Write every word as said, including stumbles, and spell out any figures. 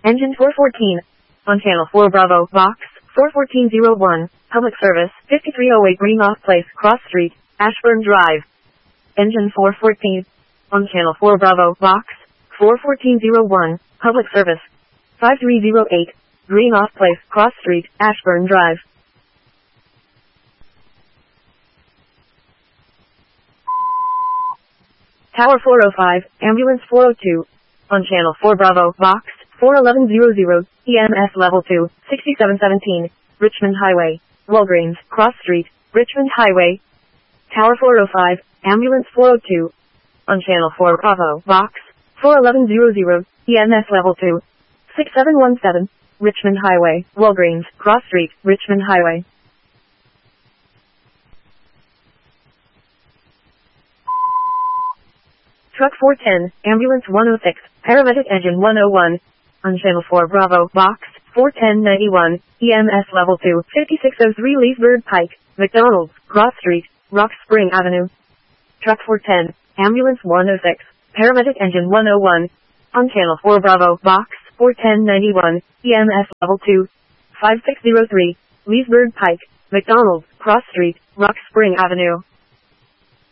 Engine four fourteen. On Channel four Bravo, Box four fourteen oh one. Public Service, fifty-three oh eight Greenoff Place, Cross Street, Ashburn Drive. Engine four fourteen. On Channel four Bravo, Box four fourteen oh one. Public Service, five three oh eight Greenoff Place, Cross Street, Ashburn Drive. Tower four oh five, Ambulance four oh two. On Channel four Bravo, Box four eleven hundred, E M S Level two, sixty-seven seventeen, Richmond Highway, Walgreens, Cross Street, Richmond Highway. Tower four oh five, Ambulance four oh two. On Channel four Bravo, Box four eleven hundred, E M S Level two, sixty-seven seventeen, Richmond Highway, Walgreens, Cross Street, Richmond Highway. Truck four ten, Ambulance one oh six, Paramedic Engine one oh one. On Channel four Bravo, Box four ten ninety-one, E M S Level two, fifty-six oh three Leesburg Pike, McDonald's, Cross Street, Rock Spring Avenue. Truck four ten, Ambulance one oh six, Paramedic Engine one oh one. On Channel four Bravo, Box four ten ninety-one, E M S Level two, five six oh three, Leesburg Pike, McDonald's, Cross Street, Rock Spring Avenue.